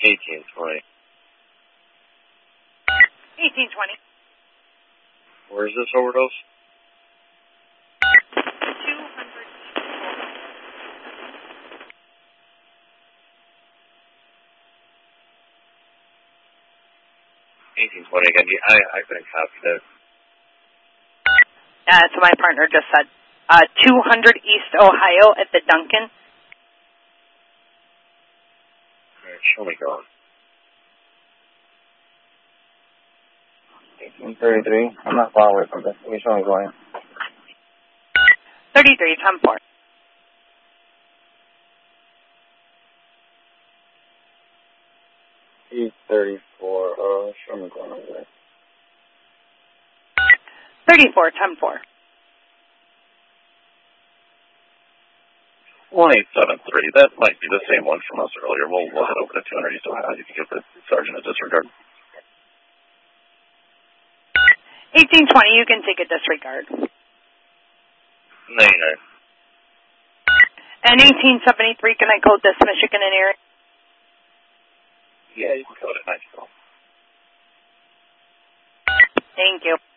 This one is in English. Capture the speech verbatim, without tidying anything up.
eighteen twenty. eighteen twenty. Where's this overdose? two hundred. eighteen twenty again. I, I couldn't copy that. Uh, so my partner just said uh, two hundred East Ohio at the Duncan. All right, show me going. eighteen thirty-three. I'm not far away from this. Let me show me going. thirty-three, ten four. eight thirty-four. Uh, show me going over there. thirty-four, ten four. one eight seven three. That might be the same one from us earlier. We'll, we'll head over to two hundred East Ohio. You can give the sergeant a disregard. eighteen twenty, you can take a disregard. ninety-nine. And eighteen seventy-three, can I code this Michigan and area? Yeah, you can code it. Nice. Thank you.